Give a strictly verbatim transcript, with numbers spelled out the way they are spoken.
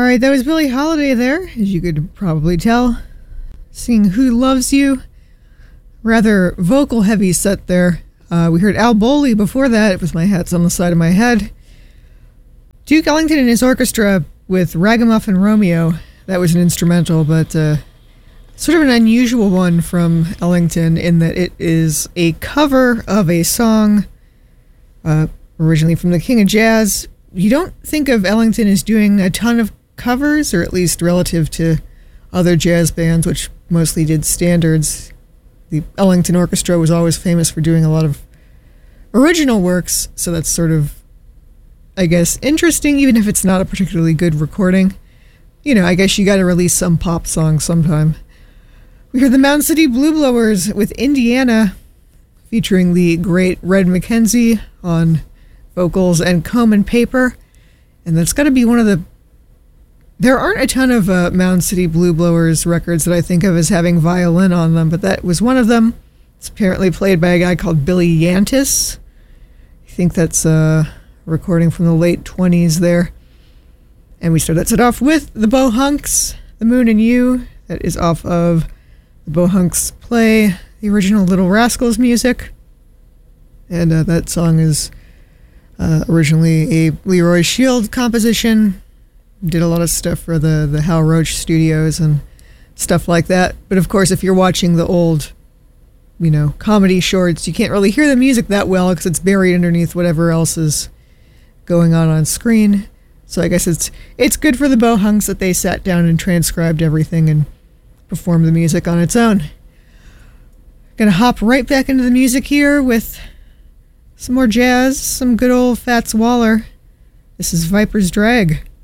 right, that was Billie Holiday there, as you could probably tell. Singing Who Loves You. Rather vocal-heavy set there. Uh, we heard Al Bowley before that. It was My Hat's on the Side of My Head. Duke Ellington and his orchestra with Ragamuffin Romeo. That was an instrumental, but uh, sort of an unusual one from Ellington in that it is a cover of a song uh, originally from the King of Jazz. You don't think of Ellington as doing a ton of covers, or at least relative to other jazz bands, which mostly did standards. The Ellington Orchestra was always famous for doing a lot of original works, so that's sort of, I guess, interesting, even if it's not a particularly good recording. You know, I guess you gotta release some pop song sometime. We heard the Mound City Blue Blowers with Indiana, featuring the great Red McKenzie on vocals and Comb and Paper, and that's gotta be one of the... There aren't a ton of uh, Mound City Blue Blowers records that I think of as having violin on them, but that was one of them. It's apparently played by a guy called Billy Yantis. I think that's a recording from the late twenties there. And we started it off with the Bohunks, The Moon and You. That is off of the Bohunks play, the original Little Rascals music. And uh, that song is uh, originally a Leroy Shield composition. Did a lot of stuff for the, the Hal Roach studios and stuff like that. But of course, if you're watching the old, you know, comedy shorts, you can't really hear the music that well because it's buried underneath whatever else is going on on screen. So I guess it's it's good for the Bohunks that they sat down and transcribed everything and performed the music on its own. Gonna hop right back into the music here with some more jazz, some good old Fats Waller. This is Viper's Drag.